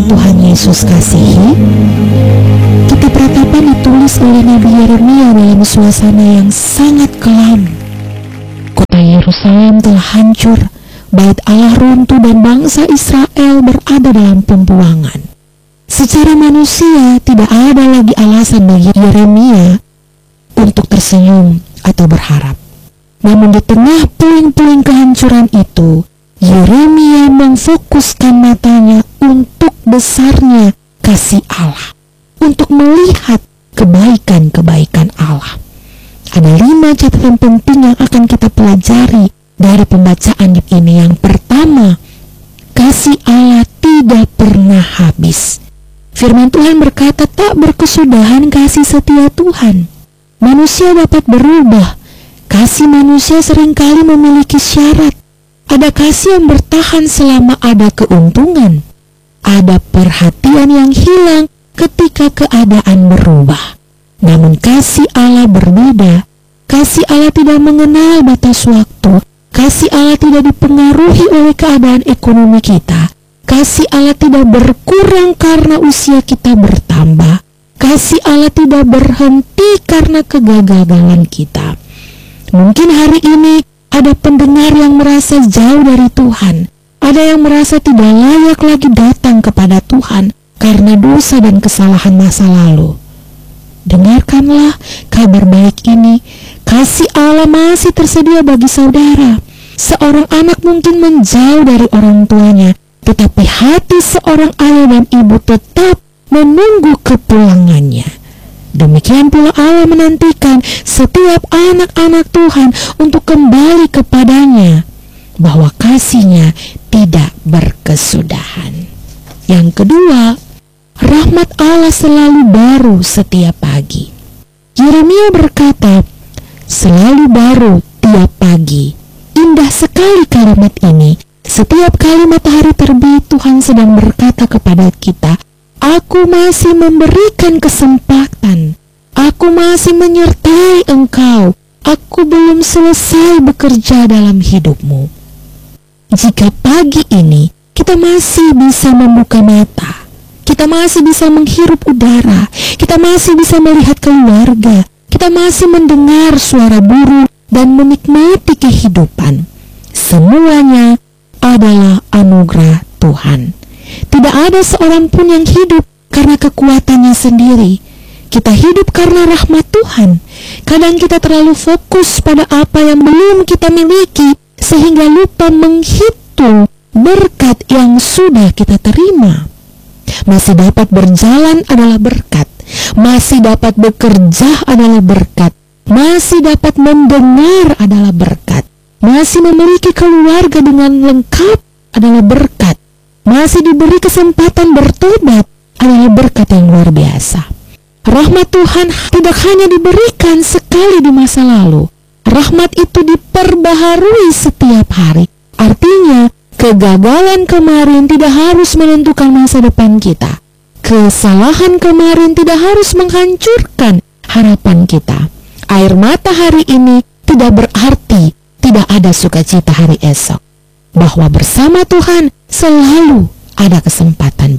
Tuhan Yesus kasihi, kitab Ratapan ditulis oleh Nabi Yeremia dalam suasana yang sangat kelam. Kota Yerusalem telah hancur, bait Allah runtuh, dan bangsa Israel berada dalam pembuangan. Secara manusia tidak ada lagi alasan bagi Yeremia untuk tersenyum atau berharap. Namun di tengah puing-puing kehancuran itu, Yeremia memfokuskan matanya untuk besarnya kasih Allah, untuk melihat kebaikan-kebaikan Allah. Ada 5 catatan penting yang akan kita pelajari dari pembacaan ini. Yang pertama, kasih Allah tidak pernah habis. Firman Tuhan berkata, tak berkesudahan kasih setia Tuhan. Manusia dapat berubah. Kasih manusia seringkali memiliki syarat. Ada kasih yang bertahan selama ada keuntungan. Ada perhatian yang hilang ketika keadaan berubah. Namun kasih Allah berbeda. Kasih Allah tidak mengenal batas waktu. Kasih Allah tidak dipengaruhi oleh keadaan ekonomi kita. Kasih Allah tidak berkurang karena usia kita bertambah. Kasih Allah tidak berhenti karena kegagalan kita. Mungkin hari ini ada pendengar yang merasa jauh dari Tuhan. Ada yang merasa tidak layak lagi datang kepada Tuhan karena dosa dan kesalahan masa lalu. Dengarkanlah kabar baik ini. Kasih Allah masih tersedia bagi saudara. Seorang anak mungkin menjauh dari orang tuanya, tetapi hati seorang ayah dan ibu tetap menunggu kepulangannya. Demikian pula Allah menantikan setiap anak-anak Tuhan untuk kembali kepadanya, bahwa kasih-Nya tidak berkesudahan. Yang kedua, rahmat Allah selalu baru setiap pagi. Yeremia berkata, selalu baru tiap pagi. Indah sekali kalimat ini. Setiap kali matahari terbit, Tuhan sedang berkata kepada kita, aku masih memberikan kesempatan. Aku masih menyertai engkau. Aku belum selesai bekerja dalam hidupmu. Jika pagi ini kita masih bisa membuka mata, kita masih bisa menghirup udara, kita masih bisa melihat keluarga, kita masih mendengar suara burung dan menikmati kehidupan, semuanya adalah anugerah Tuhan. Tidak ada seorang pun yang hidup karena kekuatannya sendiri. Kita hidup karena rahmat Tuhan. Kadang kita terlalu fokus pada apa yang belum kita miliki, sehingga lupa menghitung berkat yang sudah kita terima. Masih dapat berjalan adalah berkat. Masih dapat bekerja adalah berkat. Masih dapat mendengar adalah berkat. Masih memiliki keluarga dengan lengkap adalah berkat. Masih diberi kesempatan bertobat adalah berkat yang luar biasa. Rahmat Tuhan tidak hanya diberikan sekali di masa lalu. Rahmat itu diperbaharui setiap hari. Artinya, kegagalan kemarin tidak harus menentukan masa depan kita. Kesalahan kemarin tidak harus menghancurkan harapan kita. Air mata hari ini tidak berarti tidak ada sukacita hari esok. Bahwa bersama Tuhan selalu ada kesempatan